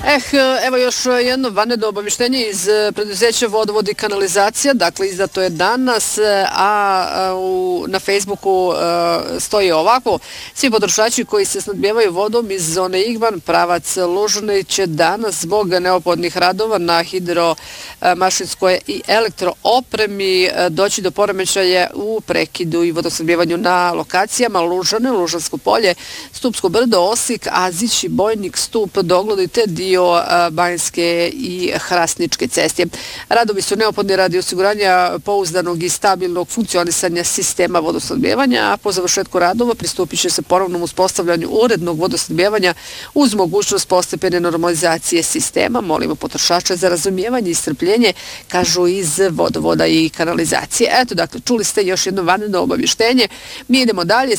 Evo još jedno vanredno obavještenje iz preduzeća Vodovod i kanalizacija, dakle izdato je danas, a na Facebooku stoji ovako: svi potrošači koji se snabdijevaju vodom iz zone Igman, pravac Lužani, će danas zbog neophodnih radova na hidromašinskoj i elektroopremi doći do poremećaja u prekidu i vodosnabdijevanju na lokacijama Lužane, Lužansko polje, Stupsko brdo, Osijek, Azić i Bojnik, Stup, Doglodi te dio Banjske i Hrasničke ceste. Radovi su neophodni radi osiguranja pouzdanog i stabilnog funkcionisanja sistema vodosnabdijevanja, a po završetku radova pristupit će se ponovnom uspostavljanju urednog vodosnabdijevanja uz mogućnost postepene normalizacije sistema. Molimo potrošača za razumijevanje i strpljenje, kažu iz Vodovoda i kanalizacije. Eto, dakle, čuli ste još jedno vanredno obavještenje. Mi idemo dalje.